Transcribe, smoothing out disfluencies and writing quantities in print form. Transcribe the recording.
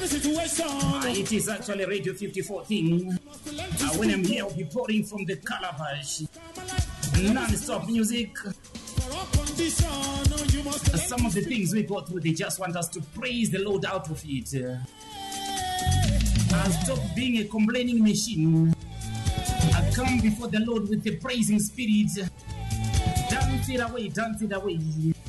It is actually Radio 54 thing. When I'm here, I'll be pouring from the calabash. Non-stop music. Some of the things we go through, they just want us to praise the Lord out of it. I'll stop being a complaining machine. I come before the Lord with a praising spirit. Dance it away, dance it away.